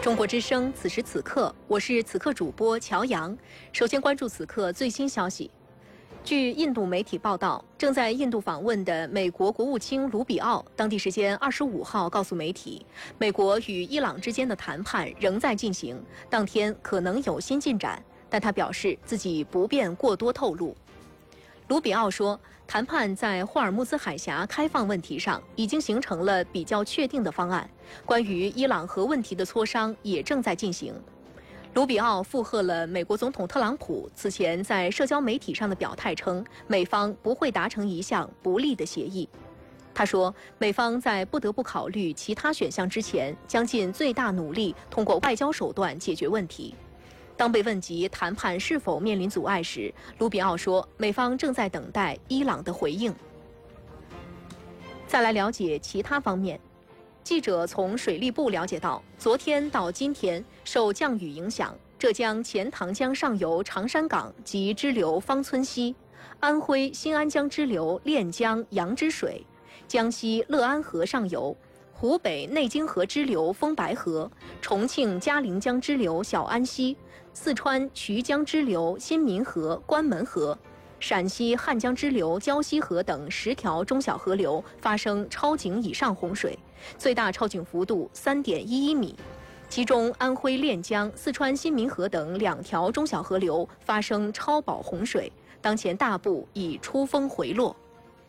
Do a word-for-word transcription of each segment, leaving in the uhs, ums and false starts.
中国之声，此时此刻，我是此刻主播乔阳。首先关注此刻最新消息。据印度媒体报道，正在印度访问的美国国务卿卢比奥，当地时间二十五号告诉媒体，美国与伊朗之间的谈判仍在进行，当天可能有新进展，但他表示自己不便过多透露。卢比奥说，谈判在霍尔木兹海峡开放问题上已经形成了比较确定的方案，关于伊朗核问题的磋商也正在进行。卢比奥附和了美国总统特朗普此前在社交媒体上的表态，称美方不会达成一项不利的协议。他说，美方在不得不考虑其他选项之前，将尽最大努力通过外交手段解决问题。当被问及谈判是否面临阻碍时，卢比奥说，美方正在等待伊朗的回应。再来了解其他方面。记者从水利部了解到，昨天到今天，受降雨影响，浙江钱塘江上游长山港及支流方村溪、安徽新安江支流练江杨之水、江西乐安河上游、湖北内经河支流丰白河、重庆嘉陵江支流小安溪、四川衢江支流新民河、关门河、陕西汉江支流胶西河等十条中小河流发生超警以上洪水，最大超警幅度 三点一一米。其中安徽练江、四川新民河等两条中小河流发生超保洪水，当前大部已出峰回落。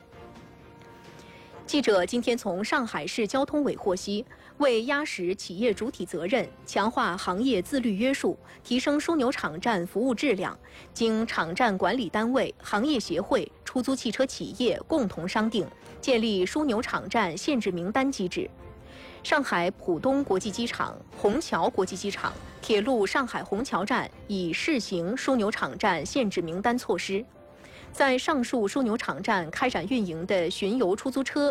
记者今天从上海市交通委获悉，为压实企业主体责任，强化行业自律约束，提升枢纽场站服务质量，经场站管理单位、行业协会、出租汽车企业共同商定，建立枢纽场站限制名单机制。上海浦东国际机场、虹桥国际机场、铁路上海虹桥站已试行枢纽场站限制名单措施。在上述枢纽场站开展运营的巡游出租车